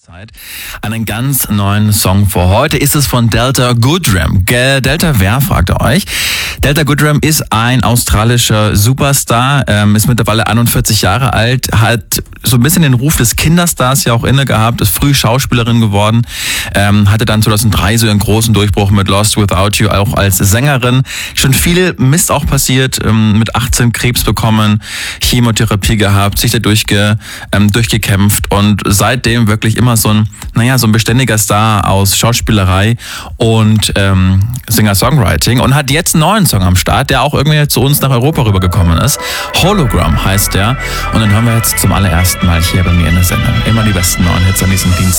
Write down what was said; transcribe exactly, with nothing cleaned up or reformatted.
Zeit. Einen ganz neuen Song für heute ist es von Delta Goodrem. Ge- Delta wer, fragt ihr euch? Delta Goodrem ist ein australischer Superstar, ähm, ist mittlerweile einundvierzig Jahre alt, hat so ein bisschen den Ruf des Kinderstars ja auch inne gehabt, ist früh Schauspielerin geworden, ähm, hatte dann zweitausenddrei so einen großen Durchbruch mit Lost Without You, auch als Sängerin. Schon viel Mist auch passiert, ähm, mit achtzehn Krebs bekommen, Chemotherapie gehabt, sich da durchge, ähm, durchgekämpft und seitdem wirklich immer so ein, naja, so ein beständiger Star aus Schauspielerei und ähm, Singer-Songwriting und hat jetzt einen neuen Song am Start, der auch irgendwie zu uns nach Europa rübergekommen ist. Hologram heißt der und den hören wir jetzt zum allerersten Mal hier bei mir in der Sendung. Immer die besten neuen Hits an diesem Dienstag.